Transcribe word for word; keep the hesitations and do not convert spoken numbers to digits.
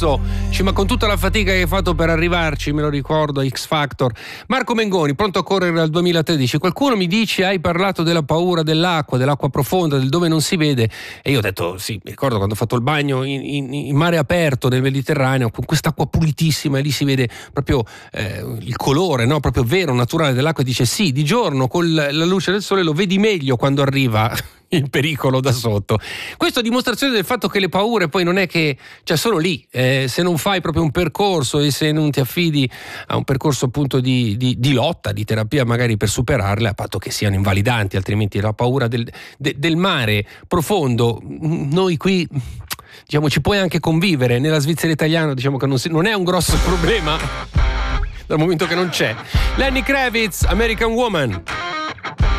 adesso, cioè, ma con tutta la fatica che hai fatto per arrivarci, me lo ricordo, a X Factor. Marco Mengoni, pronto a correre al duemilatredici. Qualcuno mi dice: hai parlato della paura dell'acqua, dell'acqua profonda, del dove non si vede. E io ho detto sì, mi ricordo quando ho fatto il bagno in, in, in mare aperto nel Mediterraneo, con quest'acqua pulitissima, e lì si vede proprio eh, il colore, no? Proprio vero, naturale dell'acqua. E dice sì, di giorno con la luce del sole lo vedi meglio quando arriva il pericolo da sotto. Questo è dimostrazione del fatto che le paure poi non è che, cioè, sono lì, eh, se non fai proprio un percorso e se non ti affidi a un percorso appunto di, di, di lotta, di terapia magari per superarle, a patto che siano invalidanti, altrimenti la paura del, de, del mare profondo, noi qui diciamo ci puoi anche convivere. Nella Svizzera italiana diciamo che non, si, non è un grosso problema dal momento che non c'è. Lenny Kravitz, American Woman.